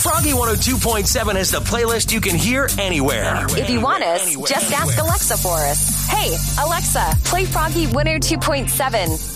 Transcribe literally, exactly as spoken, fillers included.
Froggy one oh two point seven is the playlist you can hear anywhere. If you want us, just ask Alexa for us. Hey, Alexa, play Froggy one oh two point seven.